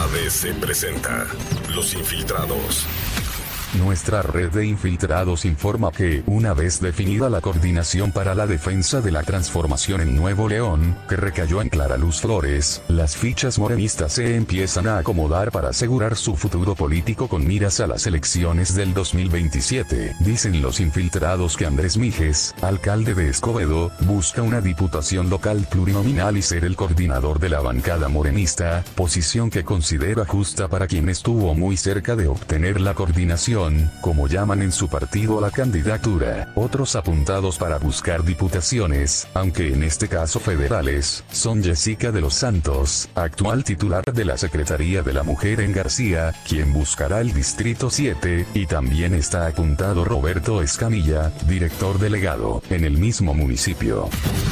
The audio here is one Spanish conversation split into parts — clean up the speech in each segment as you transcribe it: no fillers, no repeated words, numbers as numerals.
ABC presenta Los Infiltrados. Nuestra red de infiltrados informa que, una vez definida la Coordinación para la Defensa de la Transformación en Nuevo León, que recayó en Clara Luz Flores, las fichas morenistas se empiezan a acomodar para asegurar su futuro político con miras a las elecciones del 2027. Dicen los infiltrados que Andrés Mijes, alcalde de Escobedo, busca una diputación local plurinominal y ser el coordinador de la bancada morenista, posición que considera justa para quien estuvo muy cerca de obtener la coordinación, como llaman en su partido a la candidatura. Otros apuntados para buscar diputaciones, aunque en este caso federales, son Jessica de los Santos, actual titular de la Secretaría de la Mujer en García, quien buscará el Distrito 7, y también está apuntado Roberto Escamilla, director delegado, en el mismo municipio.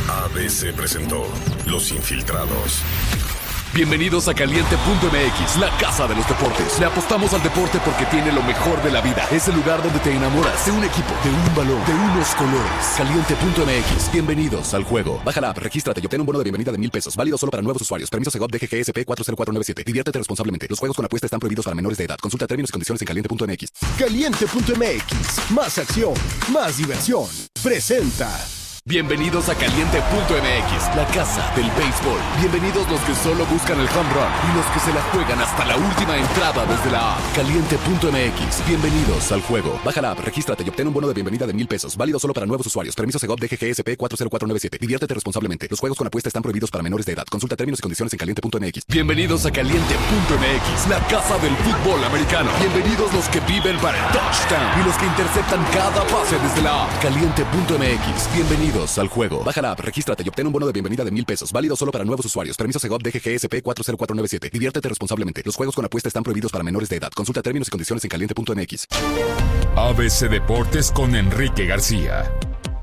ABC presentó Los Infiltrados. Bienvenidos a Caliente.mx, la casa de los deportes. Le apostamos al deporte porque tiene lo mejor de la vida. Es el lugar donde te enamoras de un equipo, de un balón, de unos colores. Caliente.mx, bienvenidos al juego. Baja la app, regístrate y obtén un bono de bienvenida de $1,000. Válido solo para nuevos usuarios. Permiso Segov DGGSP 40497. Diviértete responsablemente. Los juegos con apuesta están prohibidos para menores de edad. Consulta términos y condiciones en Caliente.mx. Caliente.mx, más acción, más diversión. Presenta. Bienvenidos a Caliente.mx, la casa del béisbol. Bienvenidos los que solo buscan el home run y los que se la juegan hasta la última entrada desde la app. Caliente.mx, bienvenidos al juego. Baja la app, regístrate y obtén un bono de bienvenida de $1,000. Válido solo para nuevos usuarios. Permiso Segov DGGSP 40497. Diviértete responsablemente. Los juegos con apuesta están prohibidos para menores de edad. Consulta términos y condiciones en Caliente.mx. Bienvenidos a Caliente.mx, la casa del fútbol americano. Bienvenidos los que viven para el touchdown y los que interceptan cada pase desde la app. Caliente.mx, bienvenidos al juego. Baja la app, regístrate y obtén un bono de bienvenida de $1,000. Válido solo para nuevos usuarios. Permiso Segov DGGSP 40497. Diviértete responsablemente. Los juegos con apuesta están prohibidos para menores de edad. Consulta términos y condiciones en Caliente.mx. ABC Deportes con Enrique García.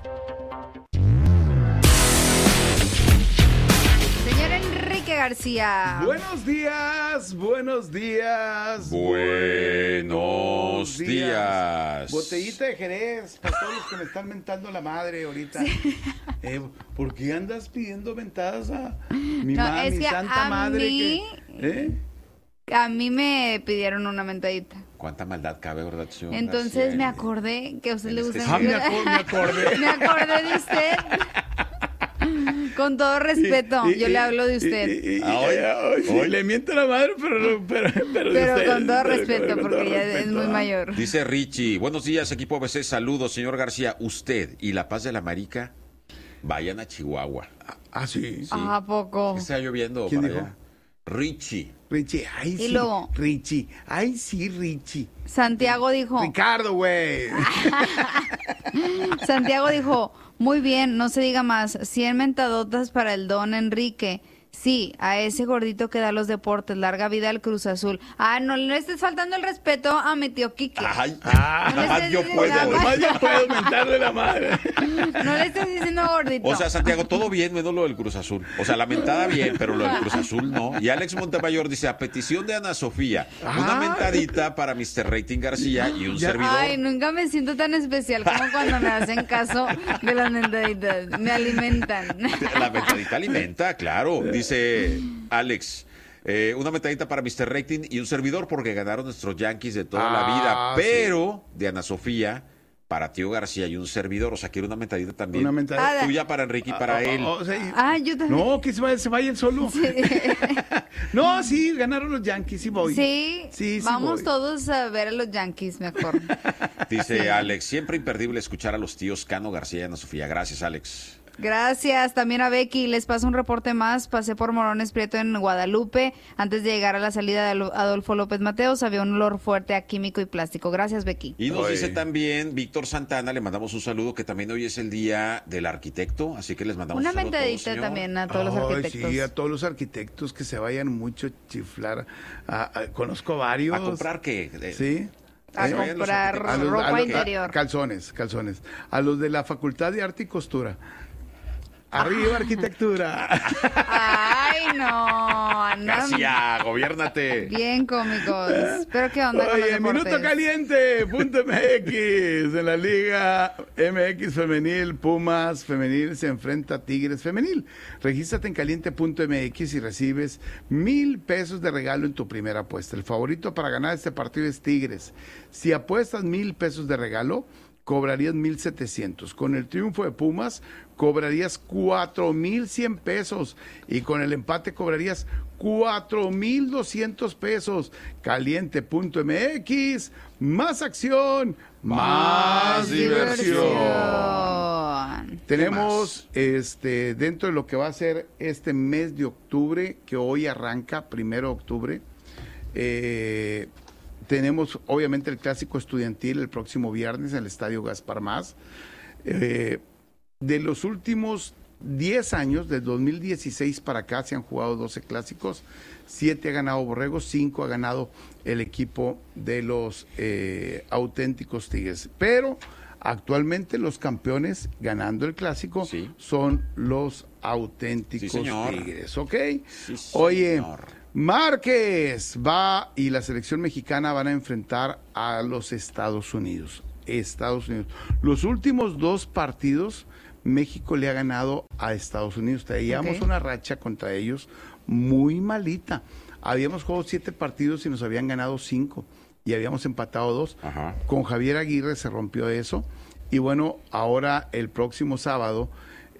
Señor Enrique García. Buenos días, buenos días. Buenos días. Botellita de Jerez, para todos los que me están mentando la madre ahorita. Sí. ¿Por qué andas pidiendo mentadas a mi santa madre? A mí me pidieron una mentadita. ¿Cuánta maldad cabe, verdad, señor? Entonces me acordé que a usted le gusta. Me acordé. Me acordé de usted. Con todo respeto, yo le hablo de usted. Hoy le miento la madre, pero con todo respeto, porque ya es muy mayor. Dice Richie, buenos días, equipo ABC, saludos, señor García. Usted y La Paz de la Marica vayan a Chihuahua. Sí. ¿A poco? ¿Qué está lloviendo? ¿Quién para dijo? allá? Richie, ay, y sí. luego, Richie. Santiago dijo. Ricardo, güey. Santiago dijo, muy bien, no se diga más. 100 mentadotas para el don Enrique. Sí, a ese gordito que da los deportes. Larga vida al Cruz Azul. No le estés faltando el respeto a mi tío Quique. Nomás yo puedo mentarle la madre. No le estés diciendo gordito. O sea, Santiago, todo bien, menos lo del Cruz Azul. O sea, la mentada bien, pero lo del Cruz Azul no. Y Alex Montemayor dice, a petición de Ana Sofía, una mentadita para Mr. Rating García y un servidor. Ay, nunca me siento tan especial como cuando me hacen caso de las mentaditas. Me alimentan. La mentadita alimenta, claro. Dice Alex, una metadita para Mr. Rating y un servidor porque ganaron nuestros Yankees de toda la vida, pero sí, de Ana Sofía para Tío García y un servidor, o sea, quiero una metadita también. Una metadita tuya para Enrique y para él. Yo también. No, que se vaya él solo. Sí. No, sí, ganaron los Yankees, sí voy. Sí, vamos todos a ver a los Yankees mejor. Dice Alex, siempre imperdible escuchar a los tíos Cano, García y Ana Sofía. Gracias, Alex. Gracias, también a Becky. Les paso un reporte más. Pasé por Morones Prieto en Guadalupe. Antes de llegar a la salida de Adolfo López Mateos había un olor fuerte a químico y plástico. Gracias, Becky. Y nos dice también Víctor Santana, le mandamos un saludo, que también hoy es el día del arquitecto, así que les mandamos una un saludo mentadita también a todos los arquitectos. Sí, a todos los arquitectos que se vayan mucho a chiflar. Conozco varios. ¿A comprar qué? Sí. A comprar ropa interior. Calzones. A los de la Facultad de Arte y Costura. Arriba, arquitectura. Ay, no. García, gobiérnate. Bien cómicos. Pero ¿qué onda con los deportes? Minuto Caliente.mx. En la Liga MX Femenil, Pumas Femenil se enfrenta a Tigres Femenil. Regístrate en caliente.mx y recibes $1,000 de regalo en tu primera apuesta. El favorito para ganar este partido es Tigres. Si apuestas $1,000 de regalo, cobrarías 1,700. Con el triunfo de Pumas, cobrarías 4,100 pesos. Y con el empate cobrarías 4,200 pesos. Caliente.mx, más acción, más diversión. Tenemos dentro de lo que va a ser este mes de octubre, que hoy arranca, 1 de octubre, tenemos obviamente el clásico estudiantil el próximo viernes en el Estadio Gaspar Más. De los últimos 10 años, de 2016 para acá, se han jugado 12 clásicos, 7 ha ganado Borregos, 5 ha ganado el equipo de los auténticos Tigres. Pero actualmente los campeones ganando el clásico son los auténticos Tigres, ¿ok? Sí, oye, Márquez va y la selección mexicana van a enfrentar a los Estados Unidos. Los últimos 2 partidos, México le ha ganado a Estados Unidos. Traíamos una racha contra ellos muy malita. Habíamos jugado 7 partidos y nos habían ganado 5 y habíamos empatado 2. Ajá. Con Javier Aguirre se rompió eso. Y bueno, ahora el próximo sábado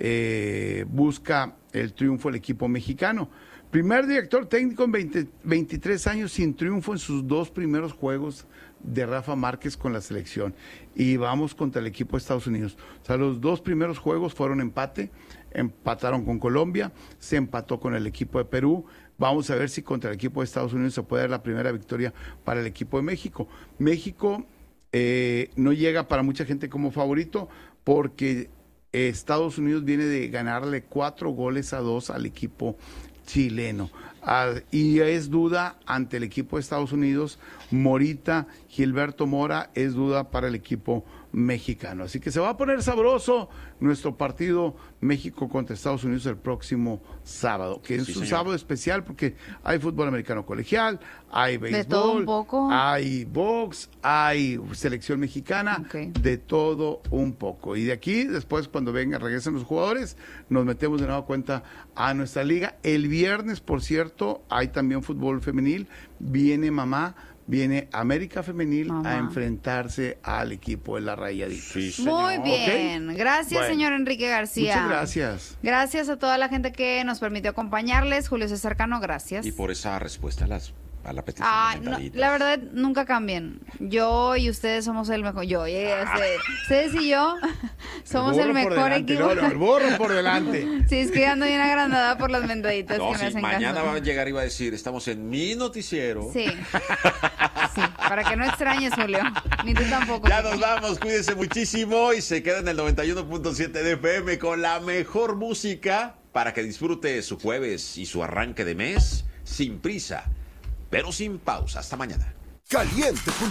busca el triunfo el equipo mexicano. Primer director técnico en 23 años sin triunfo en sus 2 primeros juegos de Rafa Márquez con la selección. Y vamos contra el equipo de Estados Unidos. O sea, los 2 primeros juegos fueron empate. Empataron con Colombia, se empató con el equipo de Perú. Vamos a ver si contra el equipo de Estados Unidos se puede dar la primera victoria para el equipo de México. México no llega para mucha gente como favorito porque Estados Unidos viene de ganarle 4-2 al equipo chileno. Y es duda ante el equipo de Estados Unidos. Morita, Gilberto Mora, es duda para el equipo mexicano. Así que se va a poner sabroso nuestro partido México contra Estados Unidos el próximo sábado, que es un sábado especial porque hay fútbol americano colegial, hay béisbol, de todo un poco, hay box, hay selección mexicana, de todo un poco. Y de aquí, después cuando regresen los jugadores, nos metemos de nueva cuenta a nuestra liga. El viernes, por cierto, hay también fútbol femenil, viene América Femenil a enfrentarse al equipo de la Rayadita. Sí, muy bien. Gracias, señor Enrique García. Muchas gracias. Gracias a toda la gente que nos permitió acompañarles. Julio César Cano, gracias. Y por esa respuesta a la petición. No, la verdad, nunca cambien. Yo y ustedes somos el mejor. Ustedes y yo somos el mejor equipo. El burro por delante. Sí, es que ando bien agrandada por las mentaditas que me hacen mañana caso. va a llegar y va a decir, estamos en mi noticiero. Sí, para que no extrañes, Julio. Ni tú tampoco. Ya nos vamos, cuídense muchísimo y se queda en el 91.7 de FM con la mejor música para que disfrute su jueves y su arranque de mes sin prisa, pero sin pausa. Hasta mañana. Caliente.